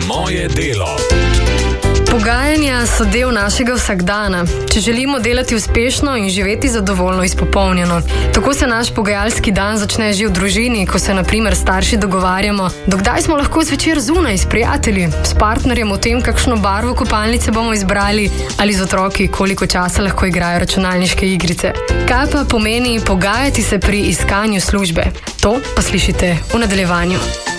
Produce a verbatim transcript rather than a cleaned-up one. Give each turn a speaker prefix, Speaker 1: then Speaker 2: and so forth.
Speaker 1: Moje delo.
Speaker 2: Pogajanja so del našega vsakdana, če želimo delati uspešno in živeti zadovoljno izpopolnjeno. Tako se naš pogajalski dan začne že v družini, ko se na primer starši dogovarjamo, dokdaj smo lahko zvečer zunaj s prijatelji, s partnerjem o tem, kakšno barvo kopalnice bomo izbrali, ali z otroki, koliko časa lahko igrajo računalniške igrice. Kaj pa pomeni pogajati se pri iskanju službe? To pa slišite v nadaljevanju.